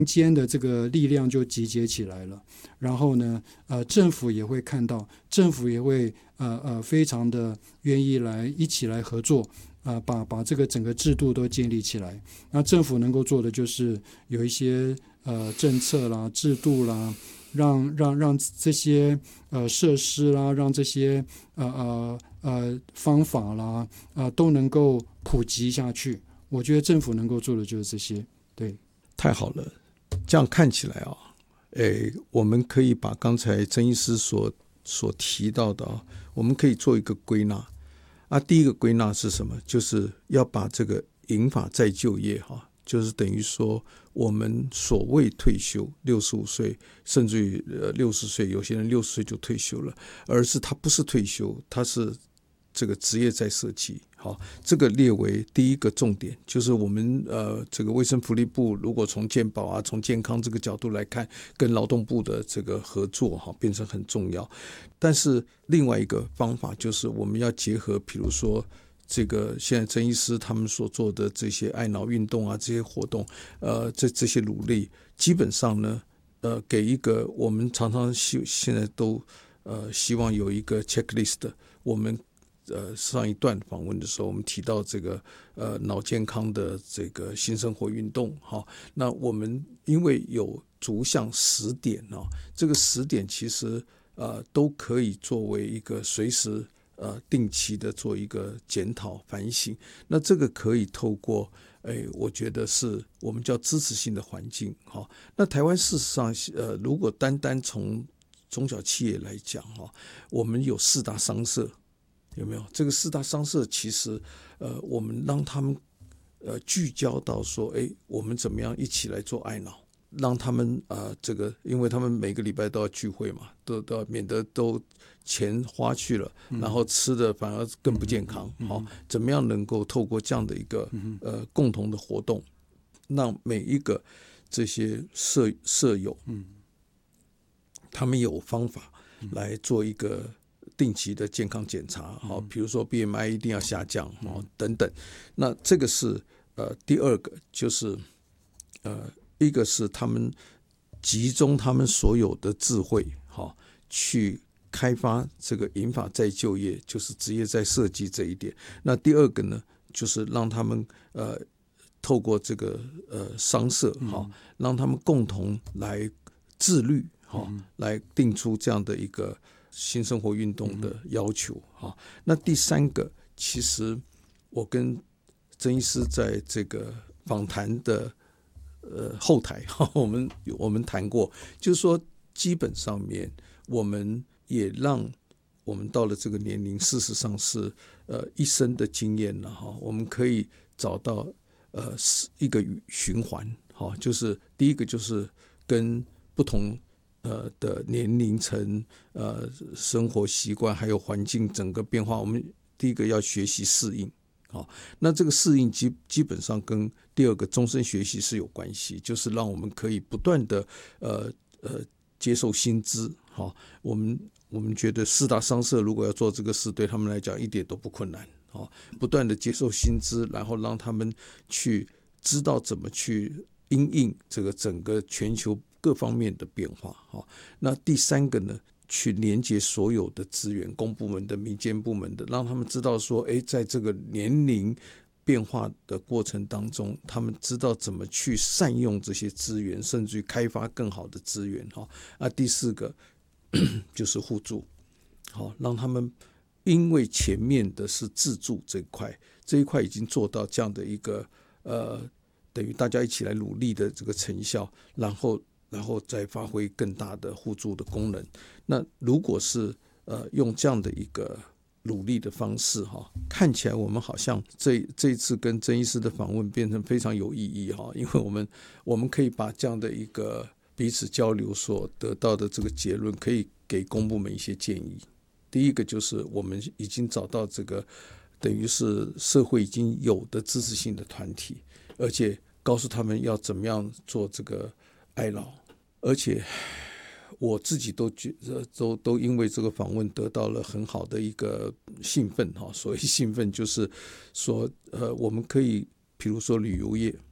民间的这个力量就集结起来了，然后呢，政府也会看到，政府也会非常的愿意一起来合作，把这个整个制度都建立起来。那政府能够做的就是有一些政策啦、制度啦，让这些设施啦，让这些方法啦都能够普及下去。我觉得政府能够做的就是这些。对， 太好了。这样看起来啊，我们可以把刚才曾医师所提到的我们可以做一个归纳第一个归纳是什么？就是要把这个银发再就业就是等于说我们所谓退休65岁甚至于60岁，有些人60岁就退休了，而是他不是退休，他是这个职业再设计。好，这个列为第一个重点，就是我们这个卫生福利部如果从健保从健康这个角度来看，跟劳动部的这个合作变成很重要。但是另外一个方法就是我们要结合比如说这个现在曾医师他们所做的这些爱脑运动这些活动这些努力，基本上呢给一个我们常常现在都希望有一个 checklist。 我们上一段访问的时候我们提到这个脑健康的这个新生活运动那我们因为有逐项10点这个10点其实都可以作为一个随时定期的做一个检讨反省。那这个可以透过我觉得是我们叫支持性的环境那台湾事实上如果单从中小企业来讲我们有4大商社，有没有？这个4大商社其实我们让他们聚焦到说我们怎么样一起来做爱脑，让他们这个因为他们每个礼拜都要聚会嘛，都要免得都钱花去了，然后吃的反而更不健康怎么样能够透过这样的一个共同的活动，让每一个这些舍友他们有方法来做一个定期的健康检查比如说 BMI 一定要下降等等。那这个是第二个，就是一个是他们集中他们所有的智慧去开发这个银发再就业，就是职业再设计这一点。那第二个呢，就是让他们透过这个商社让他们共同来自律来定出这样的一个新生活运动的要求那第三个，其实我跟曾医师在这个访谈的后台我们谈过，就是说基本上面我们也让我们到了这个年龄，事实上是一生的经验了我们可以找到一个循环就是第一个就是跟不同的年龄层生活习惯还有环境整个变化，我们第一个要学习适应那这个适应基本上跟第二个终身学习是有关系，就是让我们可以不断的接受新知我们觉得4大商社如果要做这个事，对他们来讲一点都不困难不断的接受新知，然后让他们去知道怎么去因应这个整个全球各方面的变化那第三个呢，去连接所有的资源，公部门的、民间部门的，让他们知道说在这个年龄变化的过程当中，他们知道怎么去善用这些资源，甚至于开发更好的资源第四个就是互助让他们因为前面的是自助这一块已经做到这样的一个等于大家一起来努力的这个成效，然后再发挥更大的互助的功能。那如果是用这样的一个努力的方式看起来我们好像这一次跟曾医师的访问变成非常有意义因为我们可以把这样的一个彼此交流所得到的这个结论，可以给公部门一些建议。第一个就是我们已经找到这个等于是社会已经有的支持性的团体，而且告诉他们要怎么样做这个爱老，而且我自己都觉得都因为这个访问得到了很好的一个兴奋所谓兴奋就是说我们可以比如说旅游业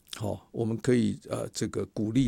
好，我们可以这个鼓励